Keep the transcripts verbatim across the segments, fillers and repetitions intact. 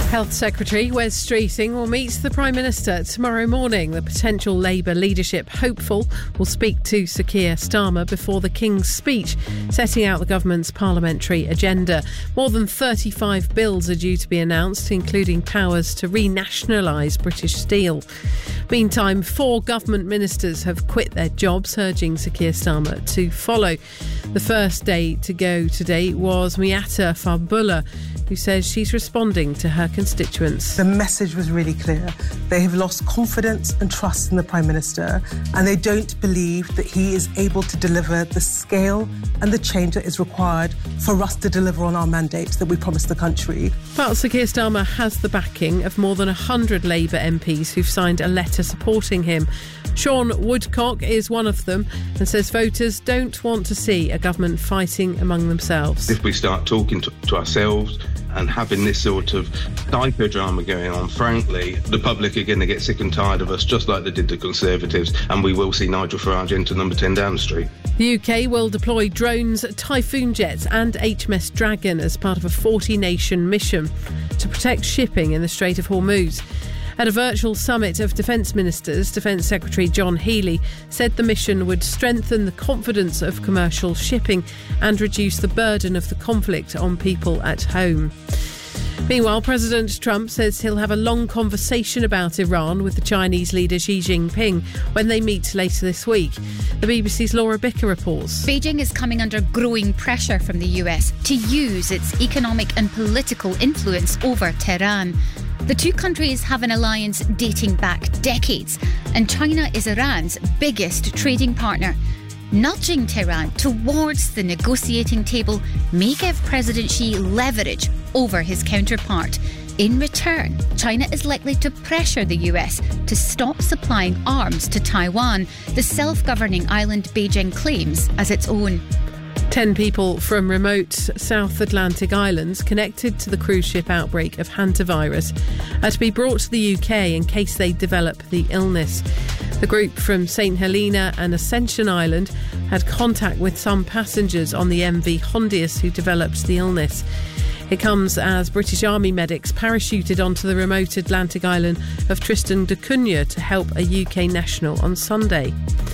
Health Secretary Wes Streeting will meet the Prime Minister tomorrow morning. The potential Labour leadership hopeful will speak to Sir Keir Starmer before the King's speech, setting out the government's parliamentary agenda. More than thirty-five bills are due to be announced, including powers to renationalise British Steel. Meantime, four government ministers have quit their jobs, urging Sir Keir Starmer to follow. The first day to go today was Miatta Fahnbulleh, who says she's responding to her constituents. The message was really clear. They have lost confidence and trust in the Prime Minister, and they don't believe that he is able to deliver the scale and the change that is required for us to deliver on our mandate that we promised the country. But Sir Keir Starmer has the backing of more than one hundred Labour M Ps who've signed a letter supporting him. Sean Woodcock is one of them and says voters don't want to see a government fighting among themselves. If we start talking to, to ourselves and having this sort of psychodrama going on, frankly, the public are going to get sick and tired of us, just like they did the Conservatives, and we will see Nigel Farage into number ten Downing Street. The U K will deploy drones, Typhoon jets and H M S Dragon as part of a forty-nation mission to protect shipping in the Strait of Hormuz. At a virtual summit of defence ministers, Defence Secretary John Healey said the mission would strengthen the confidence of commercial shipping and reduce the burden of the conflict on people at home. Meanwhile, President Trump says he'll have a long conversation about Iran with the Chinese leader Xi Jinping when they meet later this week. The B B C's Laura Bicker reports. Beijing is coming under growing pressure from the U S to use its economic and political influence over Tehran. The two countries have an alliance dating back decades, and China is Iran's biggest trading partner. Nudging Tehran towards the negotiating table may give President Xi leverage over his counterpart. In return, China is likely to pressure the U S to stop supplying arms to Taiwan, the self-governing island Beijing claims as its own. Ten people from remote South Atlantic islands connected to the cruise ship outbreak of hantavirus are to be brought to the U K in case they develop the illness. The group from Saint Helena and Ascension Island had contact with some passengers on the M V Hondius who developed the illness. It comes as British Army medics parachuted onto the remote Atlantic island of Tristan da Cunha to help a U K national on Sunday.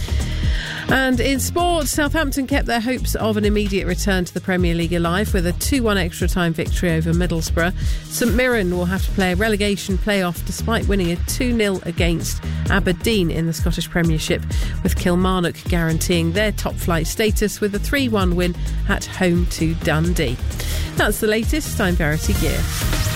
And in sport, Southampton kept their hopes of an immediate return to the Premier League alive with a two one extra time victory over Middlesbrough. St Mirren will have to play a relegation playoff despite winning a two nil against Aberdeen in the Scottish Premiership, with Kilmarnock guaranteeing their top flight status with a three one win at home to Dundee. That's the latest. I'm Verity Gear.